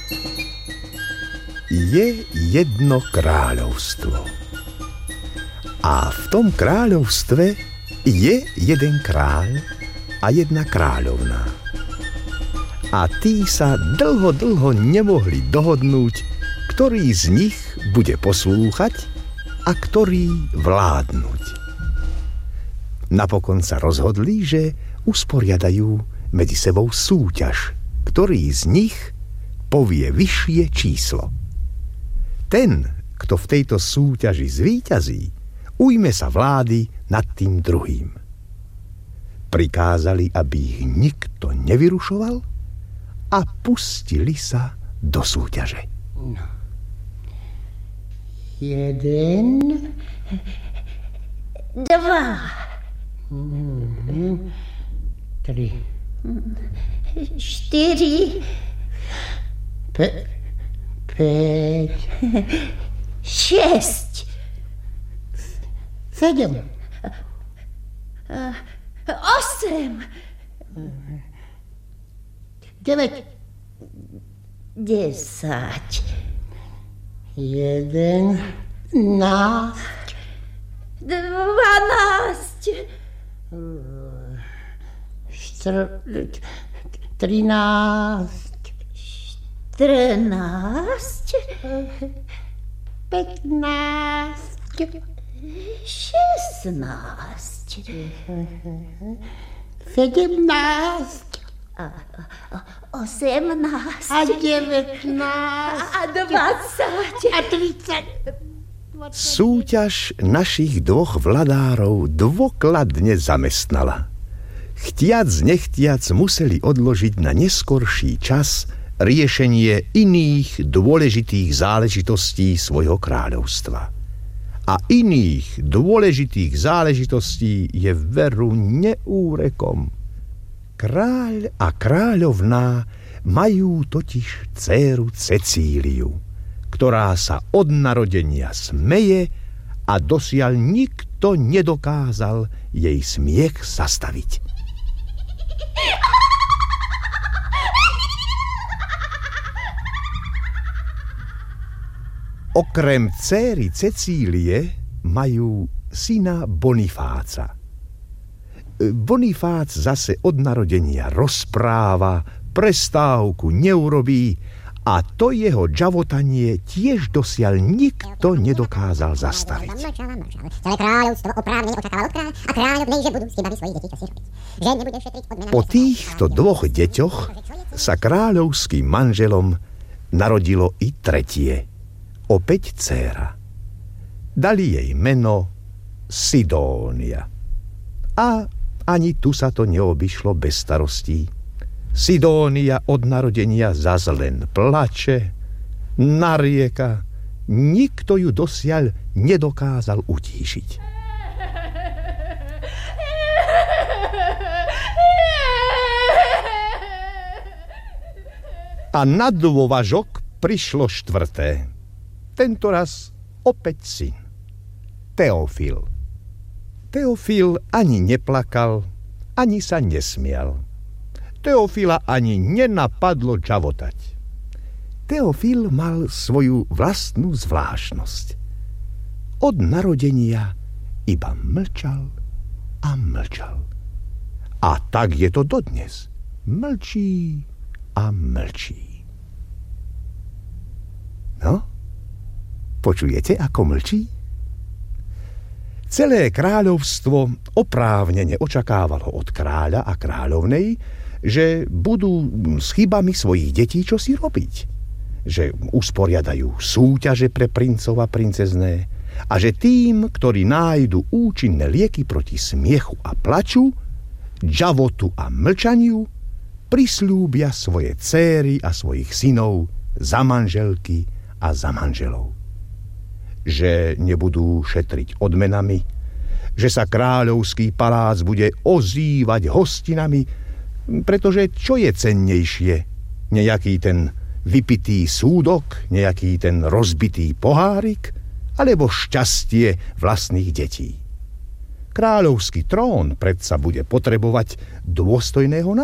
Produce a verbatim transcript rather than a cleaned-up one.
Je jedno kráľovstvo. A v tom kráľovstve je jeden kráľ a jedna kráľovná. A tí sa dlho, dlho nemohli dohodnúť, ktorý z nich bude poslúchať a ktorý vládnuť. Napokon sa rozhodli, že usporiadajú medzi sebou súťaž, ktorý z nich povie vyššie číslo. Ten, kto v tejto súťaži zvíťazí, ujme sa vlády nad tým druhým. Prikázali, aby ich nikto nevyrušoval a pustili sa do súťaže. No. Jeden. Dva. Mm-hmm. Tri. Štyri. Pe- päť. Šesť. Sedem. Osem. Deväť. Desať. Jeden. Násť. Dvanásť. Štr... Trinásť. Trnásť. Pätnásť. Šestnásť. Sedemnásť. Osemnásť. A devätnásť. A dvadsať. A tridsať. Súťaž našich dvoch vladárov dôkladne zamestnala. Chtiac nechtiac museli odložiť na neskorší čas riešenie iných dôležitých záležitostí svojho kráľovstva. A iných dôležitých záležitostí je veru neúrekom. Kráľ a kráľovná majú totiž dcéru Cecíliu, ktorá sa od narodenia smeje a dosiaľ nikto nedokázal jej smiech zastaviť. Okrem dcéry Cecílie majú syna Bonifáca. Bonifác zase od narodenia rozpráva, prestávku neurobí a to jeho džavotanie tiež dosiaľ nikto nedokázal zastaviť. Celé kráľovstvo oprávnene očakávalo od kráľa a kráľovnej, že budú s tým svojich detí čosi robiť. Že nebude šetriť odmenami. Po týchto dvoch deťoch sa kráľovským manželom narodilo i tretie, opäť dcéra. Dali jej meno Sidónia. A ani tu sa to neobyšlo bez starostí. Sidónia od narodenia zas len plače, narieka, nikto ju dosiaľ nedokázal utíšiť. A na dôvažok prišlo štvrté. Tentoraz opäť syn. Teofil. Teofil ani neplakal, ani sa nesmial. Teofila ani nenapadlo džavotať. Teofil mal svoju vlastnú zvláštnosť. Od narodenia iba mlčal a mlčal. A tak je to dodnes. Mlčí a mlčí. No, počujete, ako mlčí? Celé kráľovstvo oprávnene očakávalo od kráľa a kráľovnej, že budú s chybami svojich detí čosi robiť. Že usporiadajú súťaže pre princov a princezné a že tým, ktorí nájdu účinné lieky proti smiechu a plaču, džavotu a mlčaniu, prisľúbia svoje céry a svojich synov za manželky a za manželov. Že nebudú šetriť odmenami, že sa kráľovský palác bude ozývať hostinami, pretože čo je cennejšie? Nejaký ten vypitý súdok, nejaký ten rozbitý pohárik, alebo šťastie vlastných detí? Kráľovský trón predsa bude potrebovať dôstojného